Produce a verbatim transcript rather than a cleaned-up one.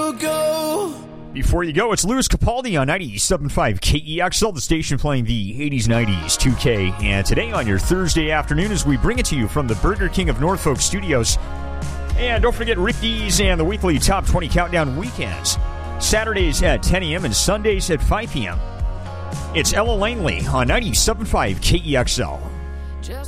you go. Before you go, it's Louis Capaldi on ninety-seven point five K E X L, the station playing the eighties, nineties, two K. And today on your Thursday afternoon, as we bring it to you from the Burger King of Norfolk studios. And don't forget Rick Dees and the weekly Top twenty Countdown weekends. Saturdays at ten a.m. and Sundays at five p.m. It's Ella Langley on ninety-seven point five K E X L.